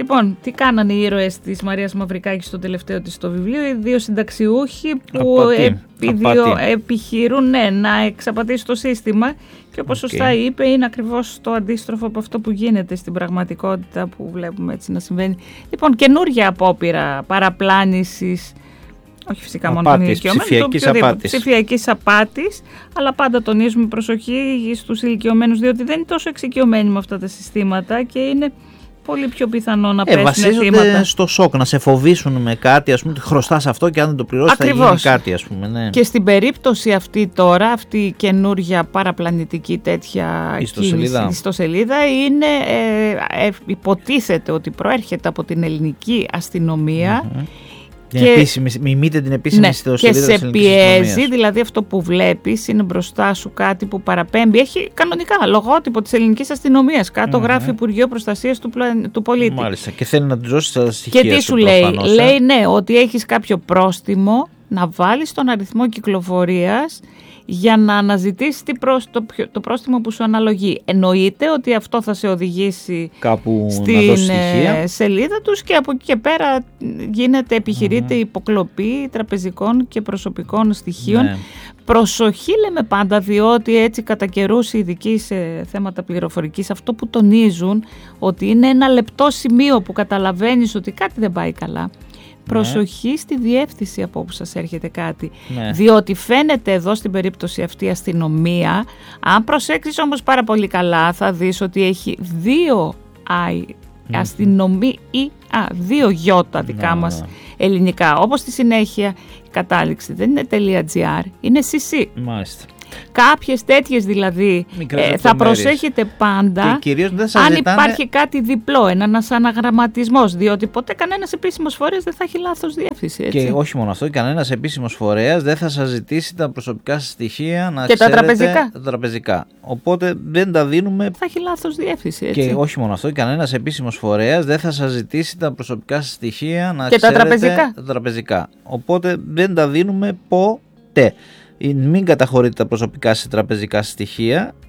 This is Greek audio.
Λοιπόν, τι κάνανε οι ήρωες της Μαρίας Μαυρικάκη στο τελευταίο της το βιβλίο, οι δύο συνταξιούχοι που επιχειρούν να εξαπατήσουν το σύστημα και όπως σωστά είπε είναι ακριβώς το αντίστροφο από αυτό που γίνεται στην πραγματικότητα που βλέπουμε έτσι να συμβαίνει. Λοιπόν, καινούργια απόπειρα παραπλάνησης, όχι φυσικά μόνο των ηλικιωμένων, ψηφιακής απάτης, αλλά πάντα τονίζουμε προσοχή στους ηλικιωμένους, διότι δεν είναι τόσο εξοικειωμένοι με αυτά τα συστήματα και είναι πολύ πιο πιθανό να πέσουν θύματα. Βασίζονται στο σοκ, να σε φοβήσουν με κάτι, ας πούμε, χρωστάς αυτό και αν δεν το πληρώσεις θα γίνει κάτι, ας πούμε. Ναι. Και στην περίπτωση αυτή τώρα, αυτή η καινούργια παραπλανητική τέτοια ιστοσελίδα είναι, υποτίθεται ότι προέρχεται από την ελληνική αστυνομία. Μιμείται την επίσημη ιστοσελίδα της ελληνικής αστυνομίας. Και σε αστυνομίας. πιέζει, δηλαδή αυτό που βλέπεις είναι μπροστά σου κάτι που παραπέμπει. Έχει κανονικά λογότυπο της ελληνικής αστυνομίας. Κάτω γράφει Υπουργείο Προστασίας του Πολίτη. Μάλιστα. Και θέλει να του δώσει τα στοιχεία. Και τι σου λέει, λέει ναι, ότι έχεις κάποιο πρόστιμο να βάλεις τον αριθμό κυκλοφορίας για να αναζητήσεις το πρόστιμο που σου αναλογεί. Εννοείται ότι αυτό θα σε οδηγήσει κάπου στην σελίδα τους και από εκεί και πέρα επιχειρείται υποκλοπή τραπεζικών και προσωπικών στοιχείων. Ναι. Προσοχή λέμε πάντα, διότι έτσι κατά καιρούς οι ειδικοί σε θέματα πληροφορικής αυτό που τονίζουν ότι είναι ένα λεπτό σημείο που καταλαβαίνεις ότι κάτι δεν πάει καλά. Προσοχή στη διεύθυνση από όπου σας έρχεται κάτι. Διότι φαίνεται εδώ στην περίπτωση αυτή η αστυνομία. Αν προσέξεις όμως πάρα πολύ καλά θα δεις ότι έχει δύο αστυνομία ή δύο γιώτα δικά μας ελληνικά. Όπως στη συνέχεια η κατάληξη δεν είναι .gr, είναι CC. Μάλιστα. Κάποιες τέτοιες δηλαδή θα προσέχετε πάντα αν υπάρχει κάτι διπλό, ένας αναγραμματισμός, διότι ποτέ κανένας επίσημος φορέας δεν θα έχει λάθος διεύθυνση. Έτσι. Και όχι μόνο αυτό, κανένας επίσημος φορέας δεν θα σας ζητήσει τα προσωπικά σας στοιχεία να και ξέρετε τα τραπεζικά. Οπότε δεν τα δίνουμε. Θα έχει λάθος διεύθυνση. Έτσι. Και όχι μόνο αυτό, κανένας επίσημος φορέας δεν θα σας ζητήσει τα προσωπικά σας στοιχεία να ξέρετε τα τραπεζικά. Οπότε δεν τα δίνουμε ποτέ. Μην καταχωρείτε τα προσωπικά σας τραπεζικά στοιχεία